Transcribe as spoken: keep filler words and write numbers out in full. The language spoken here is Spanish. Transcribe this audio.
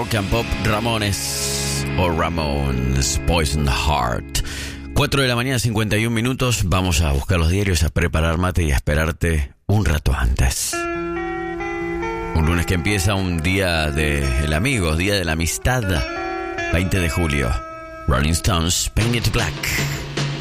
Rock and Pop, Ramones o Ramones, Poison Heart. cuatro de la mañana, cincuenta y un minutos. Vamos a buscar los diarios, a preparar mate y a esperarte un rato antes. Un lunes que empieza, un día del amigo, día de la amistad. veinte de julio. Rolling Stones, Paint It Black.